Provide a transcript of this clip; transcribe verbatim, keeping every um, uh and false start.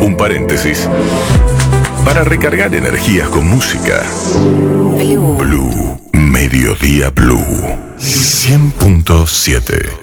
Un paréntesis. Para recargar energías con música. Blue. Blue. Mediodía Blue. cien punto siete.